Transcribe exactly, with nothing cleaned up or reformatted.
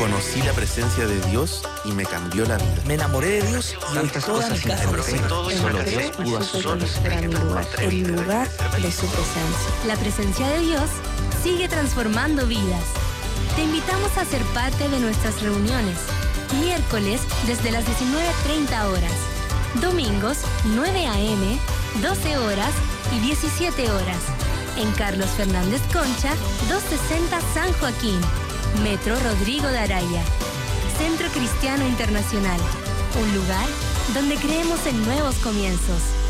Conocí la presencia de Dios y me cambió la vida. Me enamoré de Dios y tantas toda cosas mi casa imperfectas. Todo y solo Dios pudo hacerlo. El lugar, el lugar de su presencia. La presencia de Dios sigue transformando vidas. Te invitamos a ser parte de nuestras reuniones. Miércoles desde las diecinueve treinta horas. Domingos nueve a eme, doce horas y diecisiete horas. En Carlos Fernández Concha, doscientos sesenta San Joaquín. Metro Rodrigo de Araya. Centro Cristiano Internacional. Un lugar donde creemos en nuevos comienzos.